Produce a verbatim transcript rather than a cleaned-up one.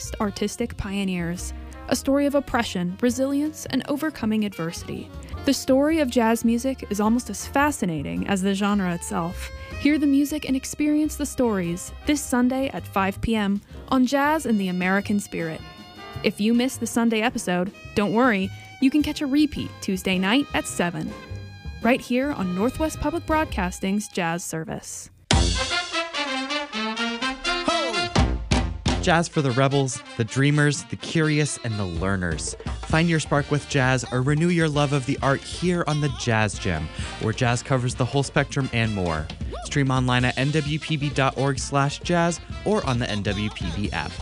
foremost artistic pioneers. A story of oppression, resilience, and overcoming adversity. The story of jazz music is almost as fascinating as the genre itself. Hear the music and experience the stories this Sunday at five p.m. on Jazz in the American Spirit. If you missed the Sunday episode, don't worry, you can catch a repeat Tuesday night at seven. Right here on Northwest Public Broadcasting's Jazz Service. Jazz for the rebels, the dreamers, the curious, and the learners. Find your spark with jazz or renew your love of the art here on the Jazz Gym, where jazz covers the whole spectrum and more. Stream online at n w p b dot org slash jazz or on the N W P B app.